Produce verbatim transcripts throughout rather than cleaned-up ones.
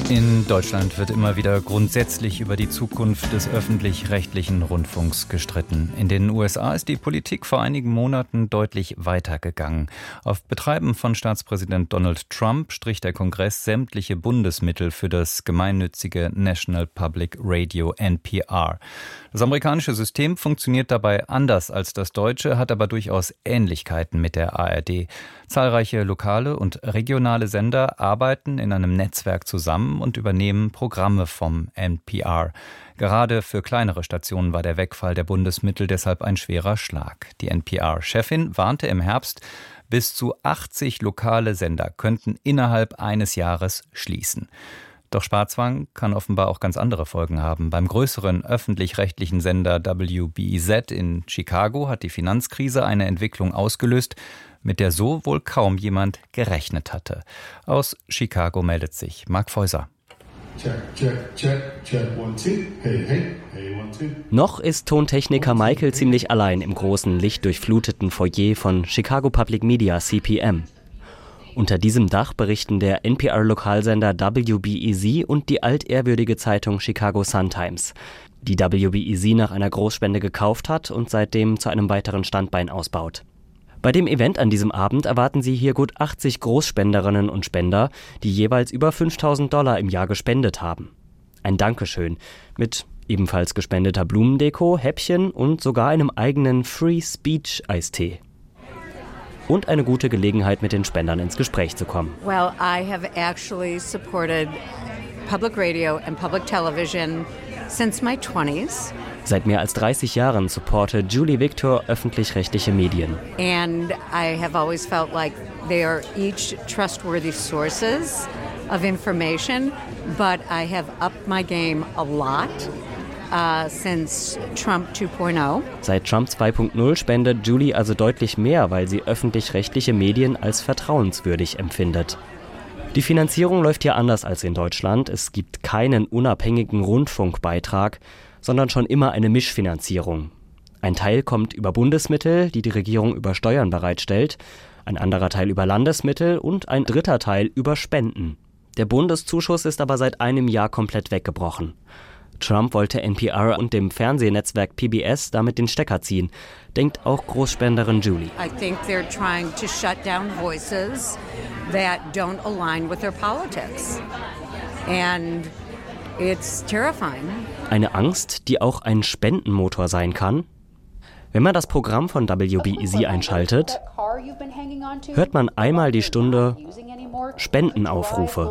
In Deutschland wird immer wieder grundsätzlich über die Zukunft des öffentlich-rechtlichen Rundfunks gestritten. In den U S A ist die Politik vor einigen Monaten deutlich weitergegangen. Auf Betreiben von Staatspräsident Donald Trump strich der Kongress sämtliche Bundesmittel für das gemeinnützige National Public Radio N P R. Das amerikanische System funktioniert dabei anders als das deutsche, hat aber durchaus Ähnlichkeiten mit der A R D. Zahlreiche lokale und regionale Sender arbeiten in einem Netzwerk zusammen und übernehmen Programme vom N P R. Gerade für kleinere Stationen war der Wegfall der Bundesmittel deshalb ein schwerer Schlag. Die N P R-Chefin warnte im Herbst, bis zu achtzig lokale Sender könnten innerhalb eines Jahres schließen. Doch Sparzwang kann offenbar auch ganz andere Folgen haben. Beim größeren öffentlich-rechtlichen Sender W B E Z in Chicago hat die Finanzkrise eine Entwicklung ausgelöst, mit der so wohl kaum jemand gerechnet hatte. Aus Chicago meldet sich Mark Feuser. Check, check, check, check, one, two. Hey, hey, hey, one, two. Noch ist Tontechniker Michael ziemlich allein im großen, lichtdurchfluteten Foyer von Chicago Public Media C P M. Unter diesem Dach berichten der N P R-Lokalsender W B E Z und die altehrwürdige Zeitung Chicago Sun-Times, die W B E Z nach einer Großspende gekauft hat und seitdem zu einem weiteren Standbein ausbaut. Bei dem Event an diesem Abend erwarten Sie hier gut achtzig Großspenderinnen und Spender, die jeweils über fünftausend Dollar im Jahr gespendet haben. Ein Dankeschön mit ebenfalls gespendeter Blumendeko, Häppchen und sogar einem eigenen Free Speech Eistee. Und eine gute Gelegenheit, mit den Spendern ins Gespräch zu kommen. Well, I have actually supported public radio and public television since my twenties. Seit mehr als dreißig Jahren supportet Julie Victor öffentlich-rechtliche Medien. And I have always felt like they are each trustworthy sources of information, but I have upped my game a lot. Uh, since Trump two point oh. Seit Trump zwei Punkt null spendet Julie also deutlich mehr, weil sie öffentlich-rechtliche Medien als vertrauenswürdig empfindet. Die Finanzierung läuft hier anders als in Deutschland. Es gibt keinen unabhängigen Rundfunkbeitrag, sondern schon immer eine Mischfinanzierung. Ein Teil kommt über Bundesmittel, die die Regierung über Steuern bereitstellt, ein anderer Teil über Landesmittel und ein dritter Teil über Spenden. Der Bundeszuschuss ist aber seit einem Jahr komplett weggebrochen. Trump wollte N P R und dem Fernsehnetzwerk P B S damit den Stecker ziehen, denkt auch Großspenderin Julie. I think they're trying to shut down voices that don't align with their politics. And it's terrifying. Eine Angst, die auch ein Spendenmotor sein kann. Wenn man das Programm von W B E Z einschaltet, hört man einmal die Stunde Spendenaufrufe.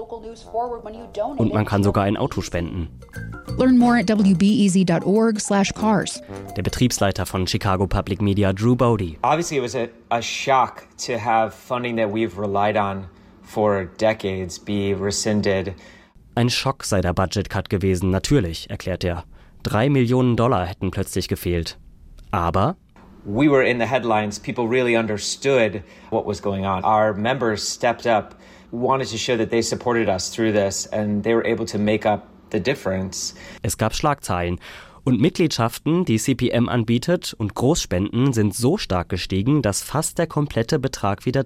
Und man kann sogar ein Auto spenden. Learn more at w b e z dot org slash cars. Der Betriebsleiter von Chicago Public Media, Drew Bodie. Obviously it was a, a shock to have funding that we've relied on for decades be rescinded. Ein Schock sei der Budget-Cut gewesen, natürlich, erklärt er. Drei Millionen Dollar hätten plötzlich gefehlt. Aber we were in the headlines. People really understood what was going on. Our members stepped up, wanted to show that they supported us through this, and they were able to make up the difference. Es gab Schlagzeilen. Und Mitgliedschaften, die C P M anbietet, und Großspenden sind so stark gestiegen, dass fast der komplette Betrag wieder